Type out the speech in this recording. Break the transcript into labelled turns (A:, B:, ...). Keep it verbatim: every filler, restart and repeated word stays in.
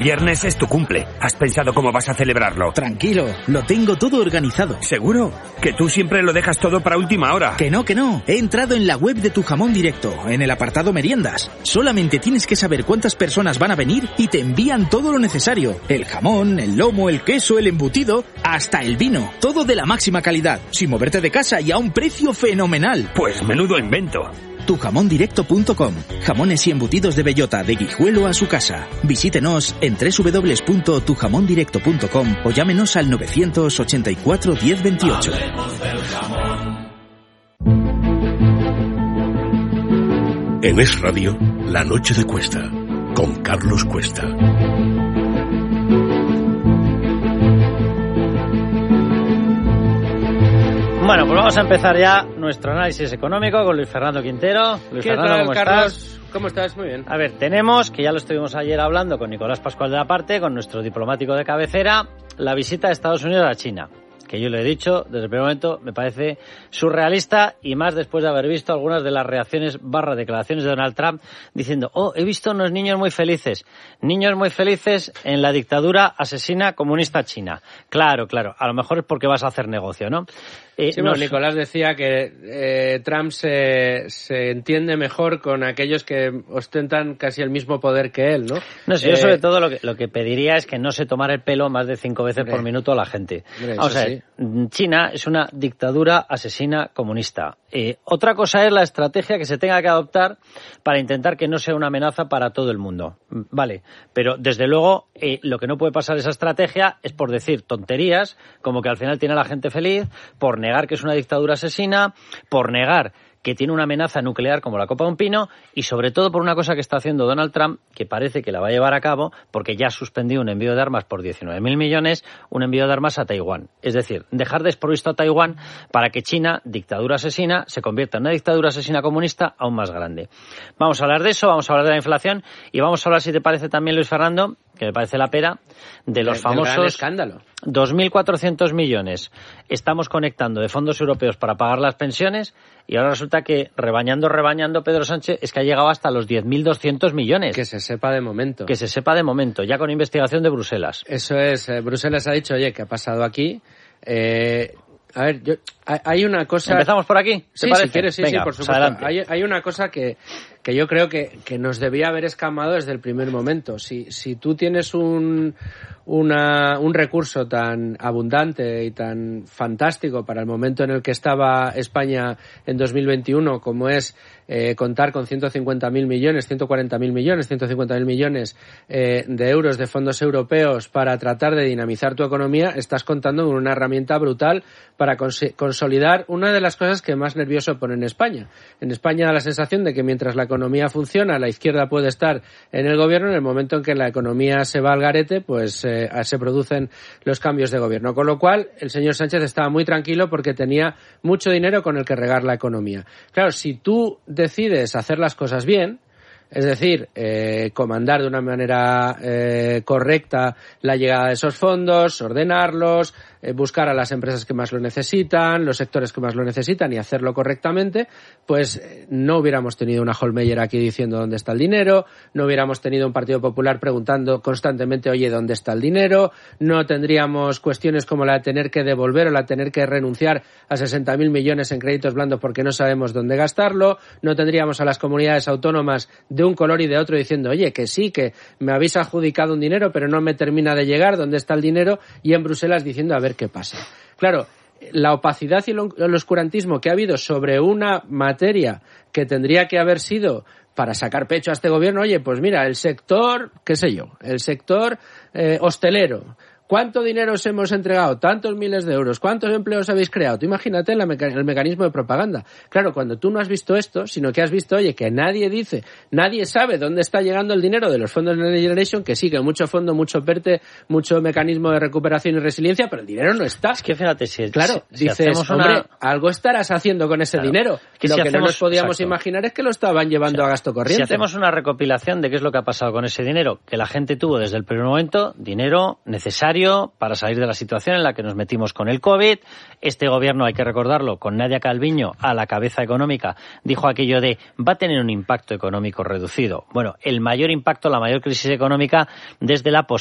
A: Viernes es tu cumple. ¿Has pensado cómo vas a celebrarlo?
B: Tranquilo, lo tengo todo organizado.
A: ¿Seguro? Que tú siempre lo dejas todo para última hora.
B: Que no, que no. He entrado en la web de Tu Jamón Directo, en el apartado meriendas. Solamente tienes que saber cuántas personas van a venir y te envían todo lo necesario. El jamón, el lomo, el queso, el embutido, hasta el vino. Todo de la máxima calidad, sin moverte de casa y a un precio fenomenal.
A: Pues menudo invento.
B: tu jamón directo punto com. Jamones y embutidos de bellota de Guijuelo a su casa. Visítenos en doble u doble u doble u punto tu jamón directo punto com o llámenos al novecientos ochenta y cuatro diez veintiocho.
C: En Es Radio, La Noche de Cuesta, con Carlos Cuesta.
D: Bueno, pues vamos a empezar ya nuestro análisis económico con Luis Fernando Quintero. Luis
E: ¿Qué
D: Fernando,
E: tal,
D: ¿cómo
E: Carlos?
D: estás?
E: ¿Cómo estás? Muy bien.
D: A ver, tenemos, que ya lo estuvimos ayer hablando con Nicolás Pascual de la Parte, con nuestro diplomático de cabecera, la visita de Estados Unidos a China, que yo lo he dicho desde el primer momento, me parece surrealista, y más después de haber visto algunas de las reacciones barra declaraciones de Donald Trump diciendo, oh, he visto unos niños muy felices, niños muy felices en la dictadura asesina comunista china. Claro, claro, a lo mejor es porque vas a hacer negocio, ¿no? Eh,
E: sí, bueno,
D: nos...
E: Nicolás decía que eh, Trump se, se entiende mejor con aquellos que ostentan casi el mismo poder que él, ¿no?
D: No sé,
E: eh...
D: yo sobre todo lo que, lo que pediría es que no se tomara el pelo más de cinco veces
E: Hombre.
D: por minuto a la gente.
E: Hombre,
D: Vamos a ver,
E: sí.
D: China es una dictadura asesina comunista. Eh, otra cosa es la estrategia que se tenga que adoptar para intentar que no sea una amenaza para todo el mundo. Vale, pero desde luego eh, lo que no puede pasar esa estrategia es por decir tonterías, como que al final tiene a la gente feliz, por negar que es una dictadura asesina, por negar que tiene una amenaza nuclear como la copa de un pino, y sobre todo por una cosa que está haciendo Donald Trump, que parece que la va a llevar a cabo, porque ya ha suspendido un envío de armas por diecinueve mil millones, un envío de armas a Taiwán. Es decir, dejar desprovisto a Taiwán para que China, dictadura asesina, se convierta en una dictadura asesina comunista aún más grande. Vamos a hablar de eso, vamos a hablar de la inflación, y vamos a hablar, si te parece también, Luis Fernando, que me parece la pera, de los
E: de,
D: famosos...
E: gran escándalo.
D: dos mil cuatrocientos millones estamos conectando de fondos europeos para pagar las pensiones, y ahora resulta que, rebañando, rebañando, Pedro Sánchez, es que ha llegado hasta los diez mil doscientos millones.
E: Que se sepa de momento.
D: Que se sepa de momento, ya con investigación de Bruselas.
E: Eso es, eh, Bruselas ha dicho, oye, ¿qué ha pasado aquí? Eh... A ver, yo, hay una cosa...
D: ¿Empezamos por aquí? ¿Te
E: sí,
D: parece?
E: si quieres, sí,
D: Venga,
E: sí, por
D: pues
E: supuesto. Hay, hay una cosa que, que yo creo que, que nos debía haber escamado desde el primer momento. Si, si tú tienes un, una, un recurso tan abundante y tan fantástico para el momento en el que estaba España en dos mil veintiuno, como es eh, contar con ciento cincuenta mil millones, ciento cuarenta mil millones, ciento cincuenta mil millones eh, de euros de fondos europeos para tratar de dinamizar tu economía, estás contando con una herramienta brutal para cons- consolidar una de las cosas que más nervioso pone en España. En España da la sensación de que mientras la economía funciona, la izquierda puede estar en el gobierno, en el momento en que la economía se va al garete, pues eh, se producen los cambios de gobierno. Con lo cual, el señor Sánchez estaba muy tranquilo porque tenía mucho dinero con el que regar la economía. Claro, si tú decides hacer las cosas bien, es decir, eh, comandar de una manera eh, correcta la llegada de esos fondos, ordenarlos, eh, buscar a las empresas que más lo necesitan, los sectores que más lo necesitan y hacerlo correctamente, pues eh, no hubiéramos tenido una Hohlmeier aquí diciendo dónde está el dinero, no hubiéramos tenido un Partido Popular preguntando constantemente, oye, ¿dónde está el dinero? No tendríamos cuestiones como la de tener que devolver o la de tener que renunciar a sesenta mil millones en créditos blandos porque no sabemos dónde gastarlo, no tendríamos a las comunidades autónomas de un color y de otro diciendo, oye, que sí, que me habéis adjudicado un dinero pero no me termina de llegar, ¿dónde está el dinero? Y en Bruselas diciendo, a ver qué pasa. Claro, la opacidad y el oscurantismo que ha habido sobre una materia que tendría que haber sido para sacar pecho a este gobierno, oye, pues mira, el sector, qué sé yo, el sector eh, hostelero, ¿cuánto dinero os hemos entregado? Tantos miles de euros. ¿Cuántos empleos habéis creado? Tú imagínate la meca- el mecanismo de propaganda. Claro, cuando tú no has visto esto, sino que has visto, oye, que nadie dice, nadie sabe dónde está llegando el dinero de los fondos de Next Generation, que sí, que mucho fondo, mucho PERTE, mucho mecanismo de recuperación y resiliencia, pero el dinero no está.
D: Es que fíjate, si,
E: claro,
D: si, si
E: dices,
D: una...
E: hombre, algo estarás haciendo con ese
D: claro.
E: dinero.
D: Que
E: lo
D: si
E: que
D: hacemos...
E: no nos podíamos
D: Exacto.
E: imaginar es que lo estaban llevando o sea, a gasto corriente.
D: Si hacemos una recopilación de qué es lo que ha pasado con ese dinero, que la gente tuvo desde el primer momento, dinero necesario, necesario para salir de la situación en la que nos metimos con el COVID. Este gobierno, hay que recordarlo, con Nadia Calviño a la cabeza económica, dijo aquello de va a tener un impacto económico reducido. Bueno, el mayor impacto, la mayor crisis económica desde la